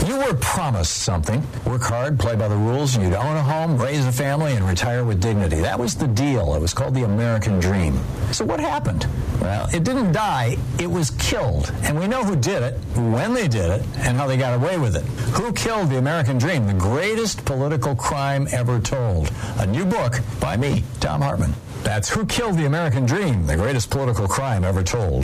You were promised something. Work hard, play by the rules, and you'd own a home, raise a family, and retire with dignity. That was the deal. It was called the American Dream. So what happened? Well, it didn't die. It was killed. And we know who did it, when they did it, and how they got away with it. Who killed the American Dream? The greatest political crime ever told. A new book by me, Thom Hartmann. That's Who Killed the American Dream? The greatest political crime ever told.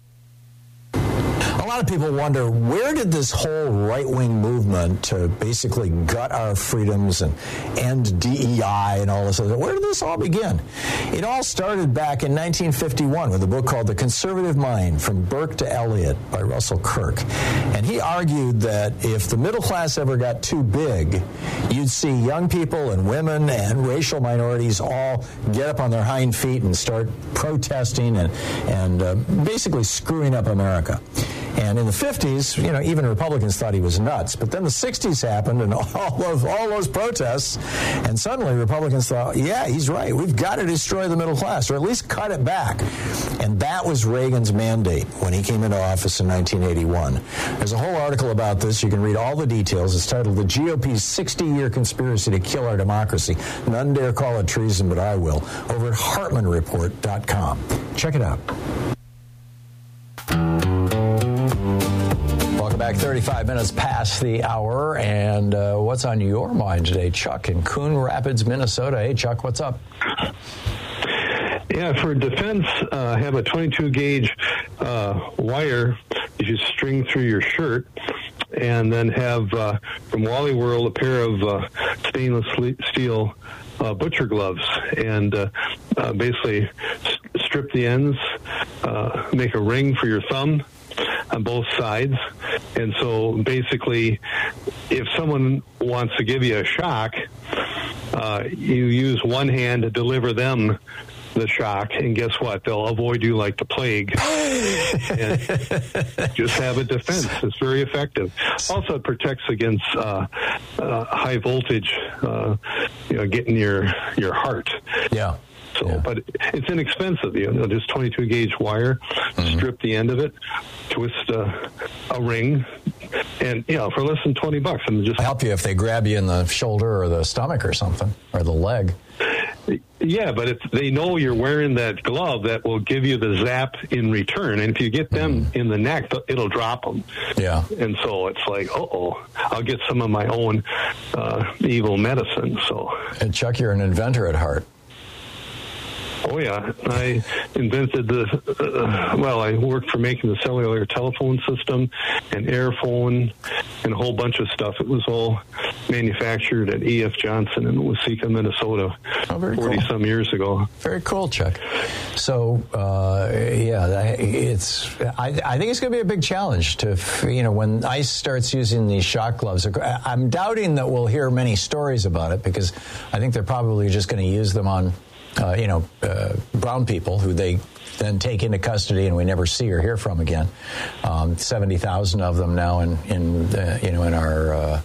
A lot of people wonder, where did this whole right-wing movement to basically gut our freedoms and end DEI and all this other, where did this all begin? It all started back in 1951 with a book called The Conservative Mind, From Burke to Eliot by Russell Kirk. And he argued that if the middle class ever got too big, you'd see young people and women and racial minorities all get up on their hind feet and start protesting and basically screwing up America. And in the 50s, even Republicans thought he was nuts. But then the 60s happened and all those protests, and suddenly Republicans thought, yeah, he's right. We've got to destroy the middle class, or at least cut it back. And that was Reagan's mandate when he came into office in 1981. There's a whole article about this. You can read all the details. It's titled The GOP's 60-Year Conspiracy to Kill Our Democracy. None dare call it treason, but I will. Over at HartmannReport.com. Check it out. Back 35 minutes past the hour, and what's on your mind today? Chuck in Coon Rapids, Minnesota. Hey, Chuck, what's up? Yeah, for defense, have a 22-gauge wire that you string through your shirt, and then have, from Wally World, a pair of stainless steel butcher gloves, and basically strip the ends, make a ring for your thumb on both sides. And so basically, if someone wants to give you a shock, you use one hand to deliver them the shock, and guess what? They'll avoid you like the plague. And just have a defense. It's very effective. Also, it protects against high voltage, getting your heart. Yeah. So, yeah. But it's inexpensive. Just 22-gauge wire, strip the end of it, twist a ring, and for less than $20, and just help you if they grab you in the shoulder or the stomach or something, or the leg. Yeah, but if they know you're wearing that glove, that will give you the zap in return. And if you get them in the neck, it'll drop them. Yeah. And so it's like, I'll get some of my own evil medicine. So. And Chuck, you're an inventor at heart. Oh, yeah. I invented I worked for making the cellular telephone system and airphone and a whole bunch of stuff. It was all manufactured at E.F. Johnson in Waseca, Minnesota, 40-some years ago. Very cool, Chuck. So, I think it's going to be a big challenge to, when ICE starts using these shock gloves. I'm doubting that we'll hear many stories about it, because I think they're probably just going to use them on brown people who they then take into custody and we never see or hear from again. 70,000 of them now in our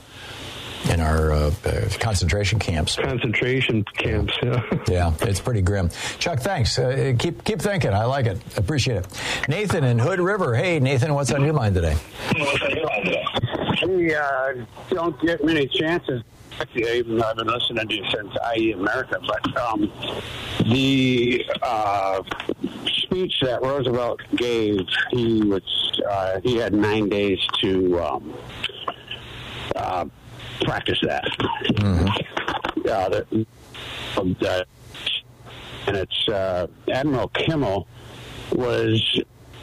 concentration camps. Concentration camps, yeah. Yeah, it's pretty grim. Chuck, thanks. Keep thinking. I like it. Appreciate it. Nathan in Hood River. Hey, Nathan, what's on your mind today? We don't get many chances. Even though I've been listening to you since IE America, but the speech that Roosevelt gave, he had 9 days to practice that. And it's Admiral Kimmel was.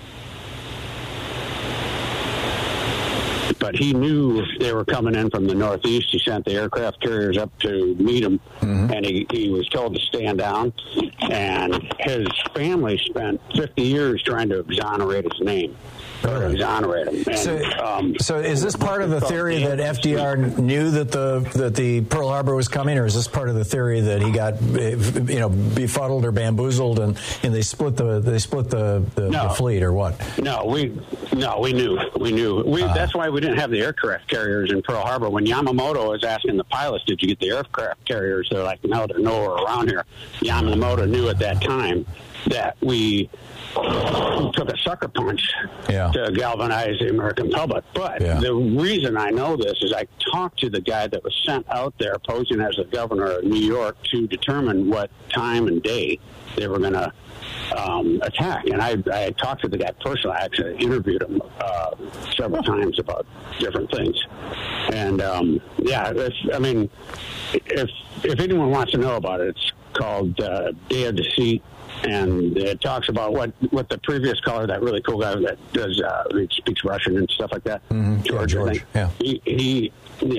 But he knew they were coming in from the northeast. He sent the aircraft carriers up to meet him, and he was told to stand down. And his family spent 50 years trying to exonerate his name. Exonerate him. And, so is this part of the theory that FDR knew that the Pearl Harbor was coming, or is this part of the theory that he got befuddled or bamboozled and they split the fleet, or what? No, we knew. That's why we didn't have the aircraft carriers in Pearl Harbor. When Yamamoto was asking the pilots, "Did you get the aircraft carriers?" They're like, "No, they're nowhere around here." Yamamoto knew at that time that we took a sucker punch to galvanize the American public. But the reason I know this is I talked to the guy that was sent out there posing as the governor of New York to determine what time and day they were going to attack. And I talked to the guy personally. I actually interviewed him several times about different things. And, if anyone wants to know about it, it's called Day of Deceit. And it talks about what the previous caller, that really cool guy that does, he speaks Russian and stuff like that. Mm-hmm. George. Yeah. He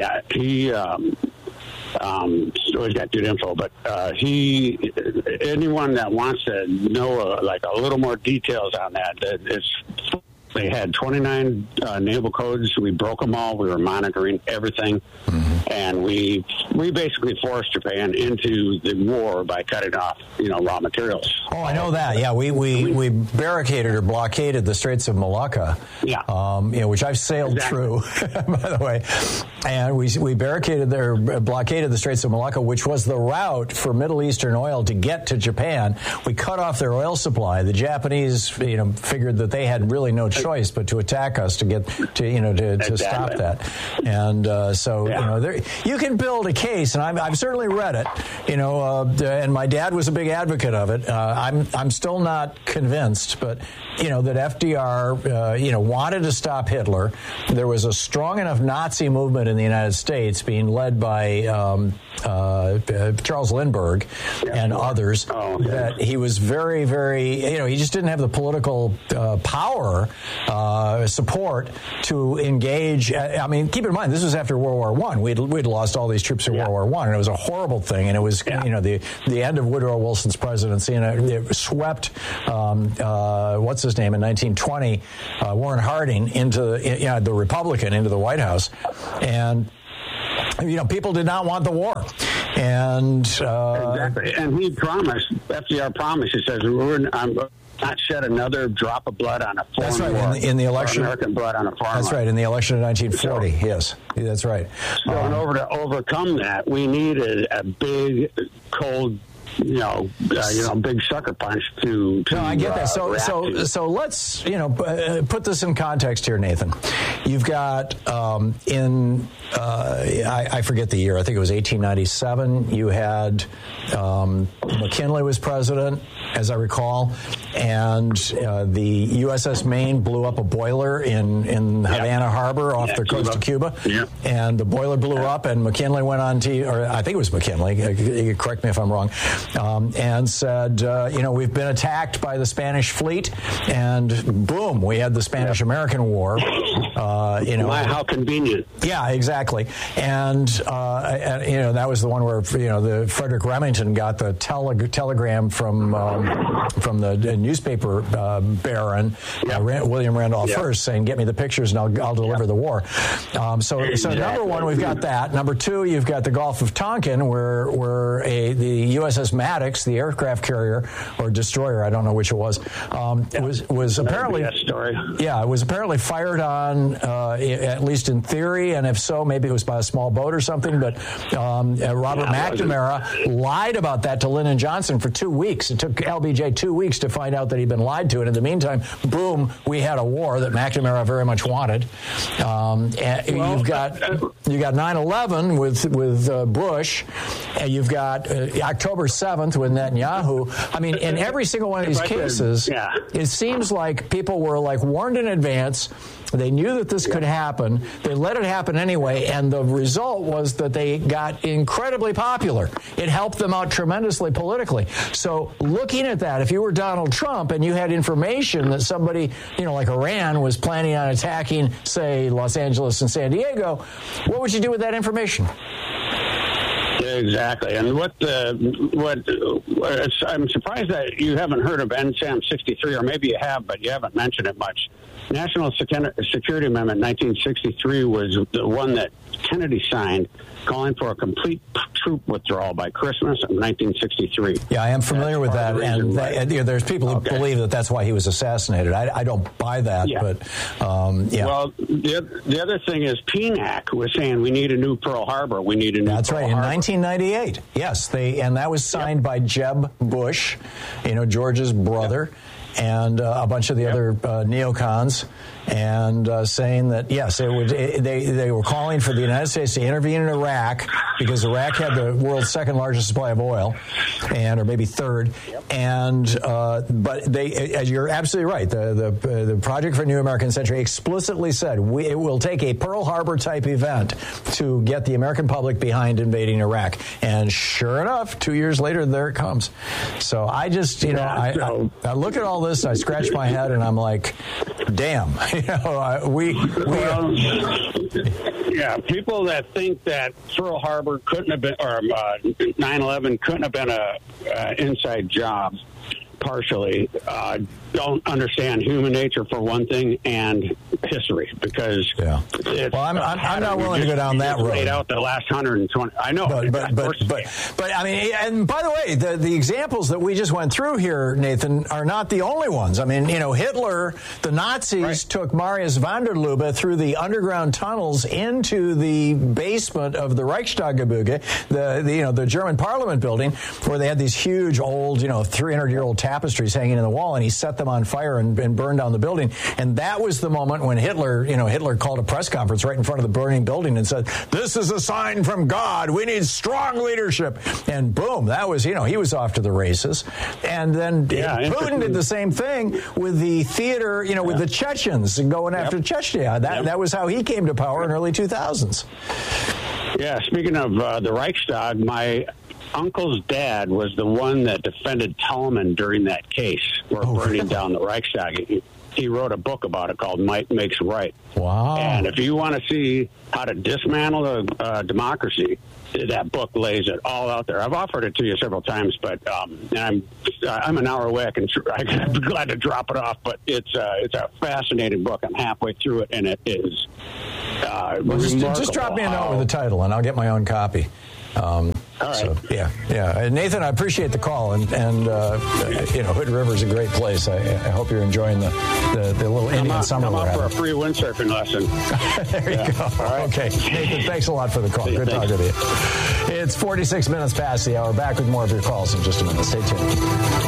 always got good info, but anyone that wants to know a little more details on that, they had 29 naval codes. We broke them all. We were monitoring everything. Mm-hmm. And we basically forced Japan into the war by cutting off, raw materials. Oh, I know that. Yeah, we barricaded or blockaded the Straits of Malacca. Yeah. Which I've sailed through, by the way. And we blockaded the Straits of Malacca, which was the route for Middle Eastern oil to get to Japan. We cut off their oil supply. The Japanese, figured that they had really no choice but to attack us to get to stop that. And you can build a case, and I've certainly read it, and my dad was a big advocate of it. I'm still not convinced, but that FDR wanted to stop Hitler. There was a strong enough Nazi movement in the United States being led by Charles Lindbergh and others that he was very, very, he just didn't have the political power, support to engage. I mean, keep in mind, this was after World War I. We'd lost all these troops in World War I, and it was a horrible thing, and it was, the end of Woodrow Wilson's presidency, and it swept, what's his name, in 1920, Warren Harding into the Republican into the White House, and people did not want the war. And exactly. And FDR promised, he says, not shed another drop of blood on a foreign war. That's right, in the election. American blood on a foreign war. That's right, in the election of 1940, yes. That's right. So in order to overcome that, we needed a big, cold, big sucker punch to no, I get that. So let's put this in context here, Nathan. You've got I forget the year. I think it was 1897. You had McKinley was president, as I recall, and the USS Maine blew up a boiler in Havana Harbor off the coast of Cuba. Yeah. And the boiler blew up, and McKinley went on or I think it was McKinley. Correct me if I'm wrong. And said, we've been attacked by the Spanish fleet, and boom, we had the Spanish-American War. How convenient. Yeah, exactly. And that was the one where the Frederick Remington got the telegram from the newspaper baron William Randolph Hearst saying, "Get me the pictures, and I'll deliver the war." So number one, we've got that. Number two, you've got the Gulf of Tonkin, where the USS Maddox, the aircraft carrier or destroyer, I don't know which it was apparently it was apparently fired on, at least in theory, and if so, maybe it was by a small boat or something. But Robert McNamara lied about that to Lyndon Johnson for 2 weeks. It took LBJ 2 weeks to find out that he'd been lied to, and in the meantime, boom, we had a war that McNamara very much wanted. You've got 9/11 with Bush, and you've got October 7th with Netanyahu. I mean, in every single one of these cases, it seems like people were warned in advance. They knew that this could happen. They let it happen anyway, and the result was that they got incredibly popular. It helped them out tremendously politically. So looking at that, if you were Donald Trump and you had information that somebody, like Iran, was planning on attacking, say, Los Angeles and San Diego, what would you do with that information? Exactly, and I'm surprised that you haven't heard of NSAM 63, or maybe you have, but you haven't mentioned it much. National Security Amendment 1963 was the one that Kennedy signed, calling for a complete troop withdrawal by Christmas of 1963. Yeah, I am familiar with that, and there's people who believe that that's why he was assassinated. I don't buy that, but yeah. Well, the other thing is PNAC was saying we need a new Pearl Harbor. We need a new That's Pearl right, in Harbor. 1998. Yes, and that was signed by Jeb Bush, George's brother. And a bunch of the other neocons, and saying that, yes, they were calling for the United States to intervene in Iraq because Iraq had the world's second largest supply of oil, or maybe third. And but you're absolutely right. The Project for a New American Century explicitly said it will take a Pearl Harbor type event to get the American public behind invading Iraq. And sure enough, 2 years later, there it comes. So I just, I look at all this, I scratch my head, and I'm like, damn, people that think that Pearl Harbor couldn't have been, or 9/11 couldn't have been a inside job, partially, don't understand human nature for one thing, and history, because I'm not willing to go down that road. Laid out the last 120. I know, but I mean, and by the way, the examples that we just went through here, Nathan, are not the only ones. I mean, Hitler, the Nazis took Marius van der Lubbe through the underground tunnels into the basement of the Reichstaggebäude, the German Parliament building, where they had these huge old 300-year-old tapestries hanging in the wall, and he set them on fire and burned down the building. And that was the moment when Hitler called a press conference right in front of the burning building and said, "This is a sign from God. We need strong leadership." And boom, that was, he was off to the races. And then Putin did the same thing with the theater, with the Chechens going after Chechnya. That was how he came to power in early 2000s. Yeah, speaking of the Reichstag, my uncle's dad was the one that defended Tolman during that case for burning down the Reichstag. He wrote a book about it called Might Makes Right. Wow. And if you want to see how to dismantle a democracy, that book lays it all out there. I've offered it to you several times, but I'm an hour away. I can be glad to drop it off, but it's a fascinating book. I'm halfway through it, and it is just drop me a note with the title, and I'll get my own copy. All right. So, yeah. Nathan, I appreciate the call, and Hood River is a great place. I hope you're enjoying the little Indian summer we're having. For a free windsurfing lesson. There you go. All right. Okay, Nathan, thanks a lot for the call. Good talking to you. It's 46 minutes past the hour. Back with more of your calls in just a minute. Stay tuned.